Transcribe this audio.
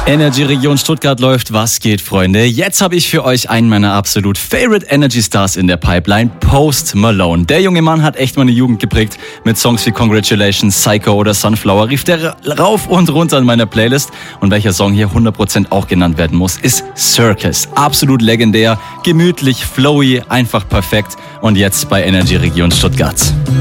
Energy Region Stuttgart läuft. Was geht, Freunde? Jetzt habe ich für euch einen meiner absolut favorite Energy Stars in der Pipeline, Post Malone. Der junge Mann hat echt meine Jugend geprägt. Mit Songs wie Congratulations, Psycho oder Sunflower rief der rauf und runter in meiner Playlist. Und welcher Song hier 100% auch genannt werden muss, ist Circus. Absolut legendär, gemütlich, flowy, einfach perfekt. Und jetzt bei Energy Region Stuttgart.